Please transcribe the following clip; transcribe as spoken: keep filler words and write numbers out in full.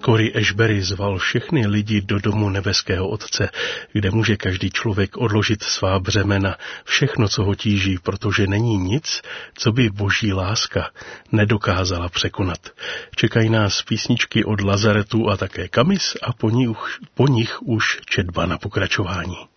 Cory Ashbury zval všechny lidi do domu nebeského Otce, kde může každý člověk odložit svá břemena, všechno, co ho tíží, protože není nic, co by boží láska nedokázala překonat. Čekají nás písničky od Lazaretu a také Kamis a po nich, po nich už četba na pokračování.